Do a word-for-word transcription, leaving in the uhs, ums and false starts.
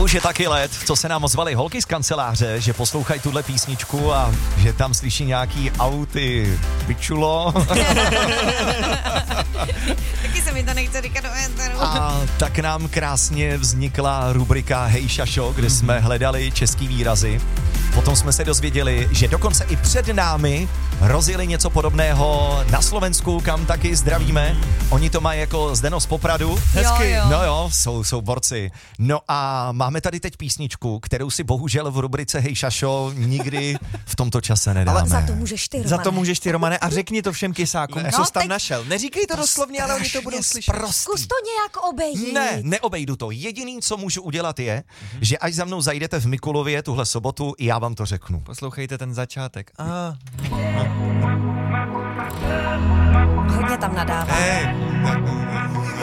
už je taky let, co se nám ozvaly holky z kanceláře, že poslouchají tuhle písničku a že tam slyší nějaký auty. Vyčulo. Taky se mi to nechce říkat do éteru. A tak nám krásně vznikla rubrika Hej Šašo, kde jsme hledali český výrazy. Potom jsme se dozvěděli, že dokonce i před námi rozjeli něco podobného na Slovensku, kam taky zdravíme. Oni to mají jako Zdeno z Popradu. Hezky. Jo, jo. No jo, jsou, jsou borci. No a máme tady teď písničku, kterou si bohužel v rubrice Hej Šašo nikdy v tomto čase nedáme. Ale za to můžeš ty, Romane. Za to můžeš ty, Romane, a řekni to všem kysákům, Ne. co No, jsi tam teď- našel. Neříkej to doslovně, ale oni to budou slyšet. Prostý. Zkus to nějak obejít. Ne, neobejdu to. Jediný, co můžu udělat je, mm-hmm. že až za mnou zajdete v Mikulově tuhle sobotu, já vám to řeknu. Poslouchejte ten začátek. Ah. Hodně tam nadává. Hey.